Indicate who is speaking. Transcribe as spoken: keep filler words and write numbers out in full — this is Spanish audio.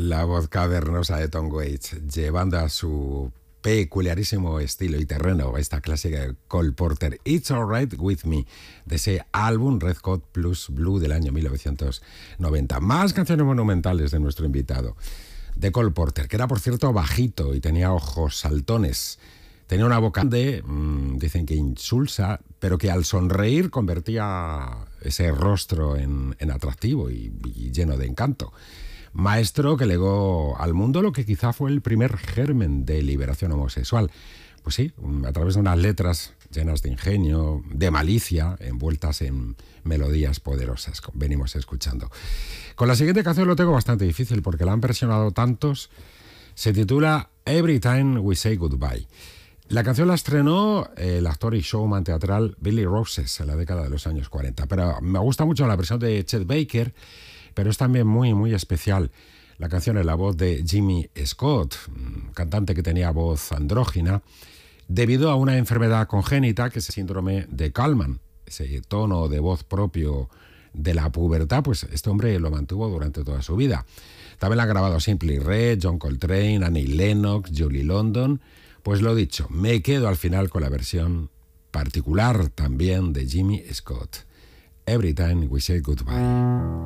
Speaker 1: La voz cavernosa de Tom Waits, llevando a su peculiarísimo estilo y terreno esta clásica de Cole Porter, It's Alright With Me, de ese álbum Red Hot Plus Blue del año mil novecientos noventa. Más canciones monumentales de nuestro invitado, de Cole Porter, que era, por cierto, bajito y tenía ojos saltones. Tenía una boca de, mmm, dicen que insulsa, pero que al sonreír convertía ese rostro en, en atractivo y, y lleno de encanto. Maestro que legó al mundo lo que quizá fue el primer germen de liberación homosexual. Pues sí, a través de unas letras llenas de ingenio, de malicia, envueltas en melodías poderosas, como venimos escuchando. Con la siguiente canción lo tengo bastante difícil porque la han versionado tantos. Se titula Every Time We Say Goodbye. La canción la estrenó el actor y showman teatral Billy Roses en la década de los años cuarenta, pero me gusta mucho la versión de Chet Baker, pero es también muy, muy especial. La canción es la voz de Jimmy Scott, cantante que tenía voz andrógina, debido a una enfermedad congénita que es el síndrome de Kallman, ese tono de voz propio de la pubertad, pues este hombre lo mantuvo durante toda su vida. También la han grabado Simply Red, John Coltrane, Annie Lennox, Julie London. Pues lo dicho, me quedo al final con la versión particular también de Jimmy Scott. Every Time We Say Goodbye.